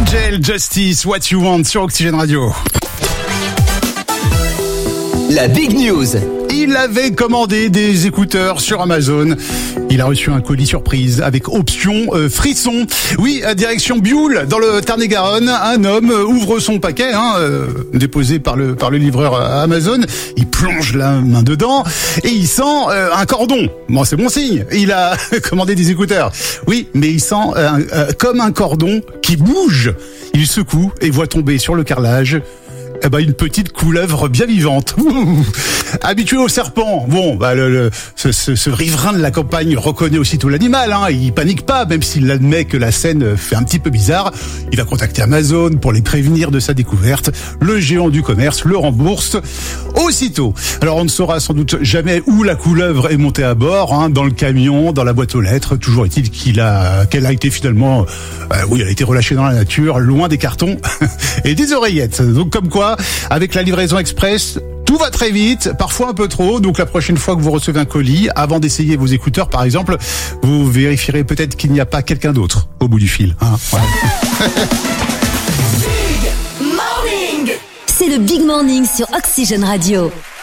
Angel, Justice, What You Want sur Oxygène Radio. La Big News. Il avait commandé des écouteurs sur Amazon. Il a reçu un colis surprise avec option frisson. Oui, à direction Bioul, dans le Tarn-et-Garonne, un homme ouvre son paquet, déposé par le livreur Amazon. Il plonge la main dedans et il sent un cordon. Bon, c'est bon signe. Il a commandé des écouteurs. Oui, mais il sent comme un cordon qui bouge. Il secoue et voit tomber sur le carrelage une petite couleuvre bien vivante. Habitué au serpent, ce riverain de la campagne reconnaît aussitôt l'animal. Il panique pas, même s'il admet que la scène fait un petit peu bizarre. Il va contacter Amazon pour les prévenir de sa découverte. Le géant du commerce le rembourse aussitôt. Alors on ne saura sans doute jamais où la couleuvre est montée à bord, dans le camion, dans la boîte aux lettres. Toujours est-il qu'elle a été finalement, elle a été relâchée dans la nature, loin des cartons et des oreillettes. Donc comme quoi, avec la livraison express, tout va très vite, parfois un peu trop. Donc la prochaine fois que vous recevez un colis, avant d'essayer vos écouteurs par exemple, vous vérifierez peut-être qu'il n'y a pas quelqu'un d'autre au bout du fil. Voilà. C'est le Big Morning sur Oxygène Radio.